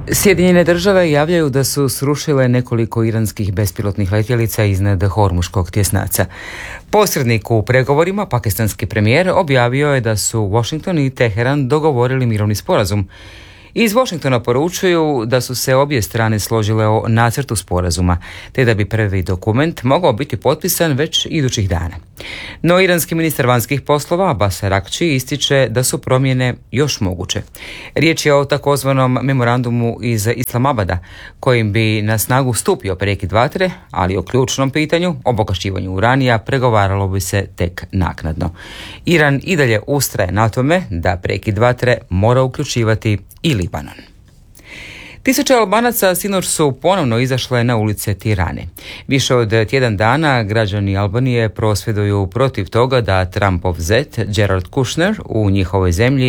Sjedinjene države javljaju da su srušile nekoliko iranskih bespilotnih letjelica iznad Hormuškog tjesnaca. Posrednik u pregovorima, pakistanski premijer, objavio je da su Washington i Teheran dogovorili mirovni sporazum. Iz Washingtona poručuju da su se obje strane složile o nacrtu sporazuma, te da bi prvi dokument mogao biti potpisan već idućih dana. No iranski ministar vanjskih poslova Abbas Araghchi ističe da su promjene još moguće. Riječ je o takozvanom memorandumu iz Islamabada, kojim bi na snagu stupio prekid vatre, ali o ključnom pitanju, obogaćivanju uranija, pregovaralo bi se tek naknadno. Iran i dalje ustraje na tome da prekid vatre mora uključivati i Libanon. Tisuće Albanaca sinoć su ponovno izašle na ulice Tirane. Više od tjedan dana građani Albanije prosvjeduju protiv toga da Trumpov zet Jared Kushner u njihovoj zemlji